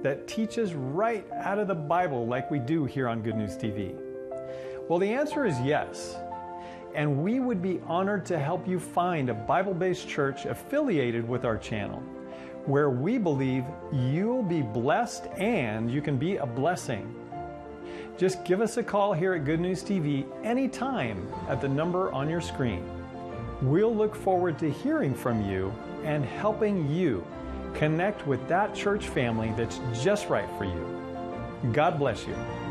that teaches right out of the Bible like we do here on Good News TV? Well, the answer is yes. And we would be honored to help you find a Bible-based church affiliated with our channel, where we believe you'll be blessed and you can be a blessing. Just give us a call here at Good News TV anytime at the number on your screen. We'll look forward to hearing from you and helping you connect with that church family that's just right for you. God bless you.